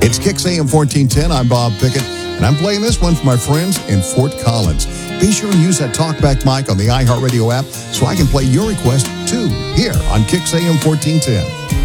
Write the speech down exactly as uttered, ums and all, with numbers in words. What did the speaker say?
It's Kicks A M fourteen ten. I'm Bob Pickett, and I'm playing this one for my friends in Fort Collins. Be sure and use that talkback mic on the iHeartRadio app so I can play your request, too, here on Kicks A M fourteen ten.